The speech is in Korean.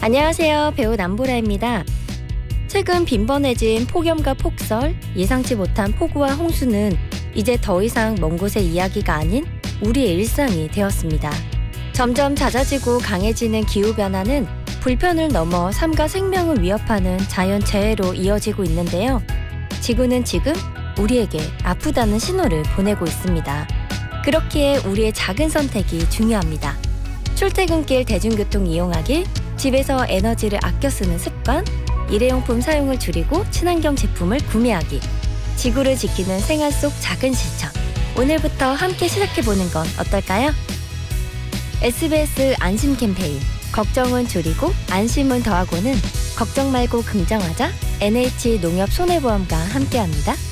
안녕하세요. 배우 남보라입니다. 최근 빈번해진 폭염과 폭설, 예상치 못한 폭우와 홍수는 이제 더 이상 먼 곳의 이야기가 아닌 우리의 일상이 되었습니다. 점점 잦아지고 강해지는 기후변화는 불편을 넘어 삶과 생명을 위협하는 자연재해로 이어지고 있는데요. 지구는 지금 우리에게 아프다는 신호를 보내고 있습니다. 그렇기에 우리의 작은 선택이 중요합니다. 출퇴근길 대중교통 이용하기, 집에서 에너지를 아껴 쓰는 습관, 일회용품 사용을 줄이고 친환경 제품을 구매하기, 지구를 지키는 생활 속 작은 실천. 오늘부터 함께 시작해보는 건 어떨까요? SBS 안심 캠페인, 걱정은 줄이고 안심은 더하고는 걱정 말고 긍정하자 NH농협 손해보험과 함께합니다.